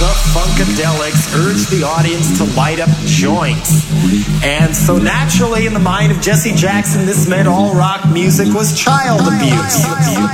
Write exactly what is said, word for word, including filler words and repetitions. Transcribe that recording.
the Funkadelics urged the audience to light up joints. And so naturally, in the mind of Jesse Jackson, this meant all rock music was child abuse.